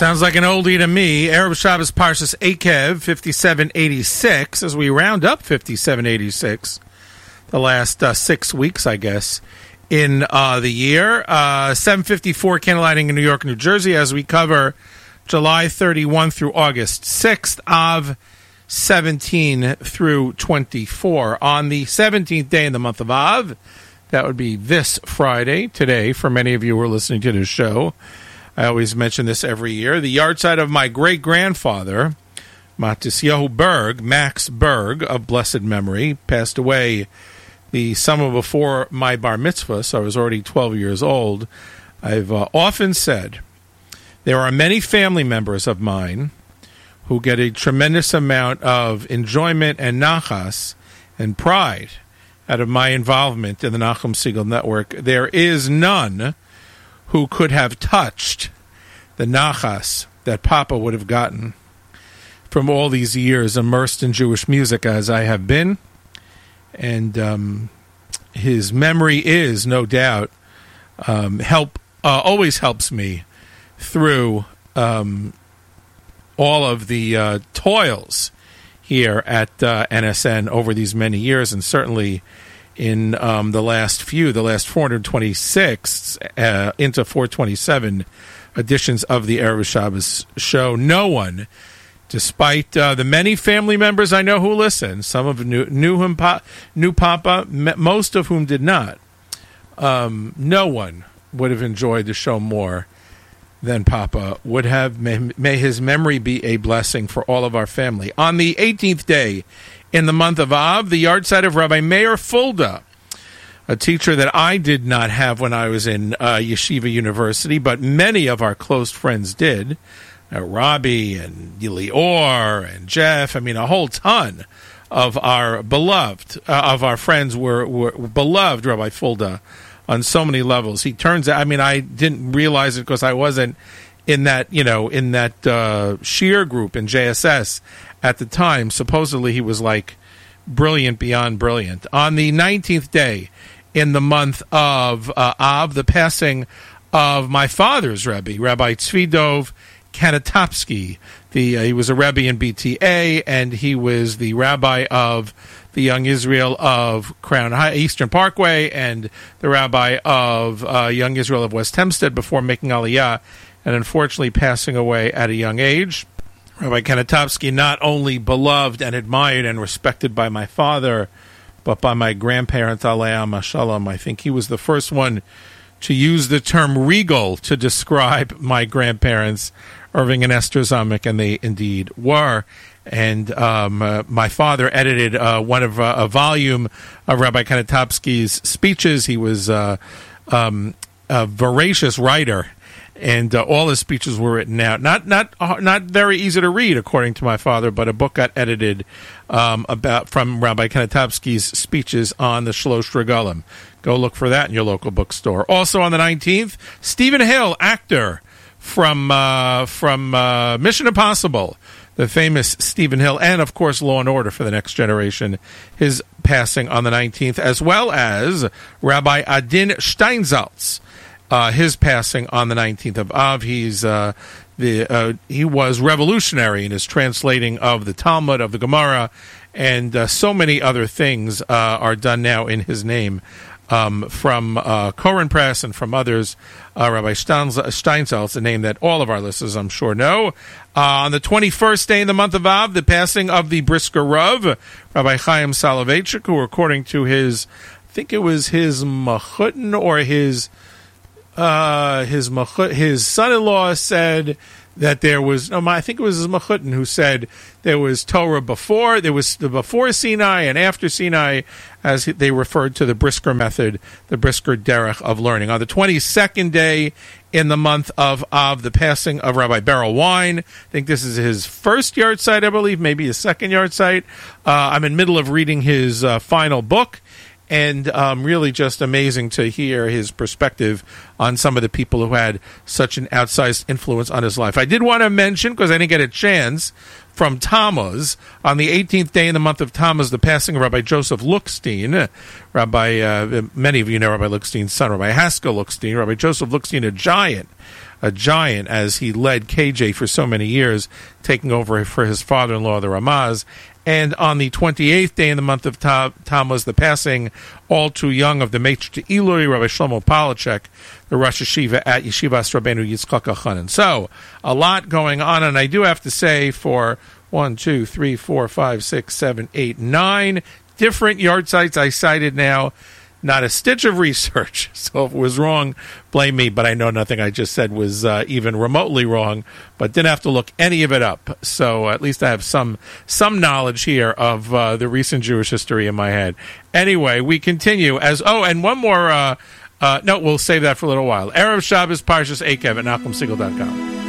Sounds like an oldie to me. Erev Shabbos Parshas Eikev, 5786, as we round up 5786, the last 6 weeks, I guess, in the year. 7:54 candlelighting in New York, New Jersey, as we cover July 31 through August 6th, Av 17 through 24. On the 17th day in the month of Av, that would be this Friday, today, for many of you who are listening to this show. I always mention this every year. The yahrzeit of my great-grandfather, Matisyahu Berg, Max Berg, of blessed memory, passed away the summer before my bar mitzvah, so I was already 12 years old. I've often said there are many family members of mine who get a tremendous amount of enjoyment and nachas and pride out of my involvement in the Nachum Segal Network. There is none who could have touched the nachas that Papa would have gotten from all these years immersed in Jewish music as I have been. And his memory is, no doubt, always helps me through all of the toils here at NSN over these many years, and certainly in the last 426 into 427 editions of the Erev Shabbos show. No one, despite the many family members I know who listen, some of knew Papa, most of whom did not, no one would have enjoyed the show more than Papa would have. May his memory be a blessing for all of our family. On the 18th day in the month of Av, the yahrzeit of Rabbi Meir Fulda, a teacher that I did not have when I was in Yeshiva University, but many of our close friends did. Robbie and Lior and Jeff, I mean, a whole ton of our beloved, of our friends were beloved Rabbi Fulda on so many levels. He turns out, I mean, I didn't realize it because I wasn't in that, sheer group in JSS at the time. Supposedly he was like brilliant beyond brilliant. On the 19th day in the month of Av, the passing of my father's Rebbe, Rabbi Tzvi Dov Kanatopsky. He was a Rebbe in BTA, and he was the rabbi of the Young Israel of Crown Eastern Parkway and the rabbi of Young Israel of West Hempstead before making Aliyah, and unfortunately passing away at a young age. Rabbi Kanatopsky, not only beloved and admired and respected by my father, but by my grandparents, Aleim Shalom. I think he was the first one to use the term regal to describe my grandparents, Irving and Esther Zamek, and they indeed were. And my father edited a volume of Rabbi Kanatopsky's speeches. He was a voracious writer, and all his speeches were written out. Not very easy to read, according to my father, but a book got edited from Rabbi Kanatopsky's speeches on the Shlosh Regalim. Go look for that in your local bookstore. Also on the 19th, Stephen Hill, actor from Mission Impossible, the famous Stephen Hill, and of course Law and Order for the Next Generation, his passing on the 19th, as well as Rabbi Adin Steinsaltz, his passing on the 19th of Av. He was revolutionary in his translating of the Talmud, of the Gemara, and so many other things are done now in his name. From Koren Press and from others, Rabbi Steinsaltz, a name that all of our listeners, I'm sure, know. On the 21st day in the month of Av, the passing of the Brisker Rav, Rabbi Chaim Soloveitchik, who, according to his, I think it was his machutin or his son-in-law said that there was, I think it was his machutin who said there was Torah before, there was the before Sinai and after Sinai, as they referred to the Brisker method, the Brisker derech of learning. On the 22nd day in the month of Av, the passing of Rabbi Beryl Wine. I think this is his first yahrzeit, I believe, maybe his second yahrzeit. I'm in the middle of reading his final book, And really just amazing to hear his perspective on some of the people who had such an outsized influence on his life. I did want to mention, because I didn't get a chance, from Tammuz, on the 18th day in the month of Tammuz, the passing of Rabbi Joseph Lookstein. Many of you know Rabbi Lookstein's son, Rabbi Haskell Lookstein. Rabbi Joseph Lookstein, a giant as he led KJ for so many years, taking over for his father-in-law, the Ramaz. And on the 28th day in the month of Tammuz, the passing, all too young, of the Meister Ilui, Rabbi Shlomo Polachek, the Rosh Yeshiva at Yeshivas Rabbeinu Yitzchak Achanan. So, a lot going on, and I do have to say, for 1, 2, 3, 4, 5, 6, 7, 8, 9 different yard sites I cited now. Not a stitch of research, so if it was wrong, blame me, but I know nothing I just said was even remotely wrong, but didn't have to look any of it up, so at least I have some knowledge here of the recent Jewish history in my head. Anyway, we continue, and one more, no, we'll save that for a little while. Erev Shabbos, Parshas Eikev at NachumSegal.com.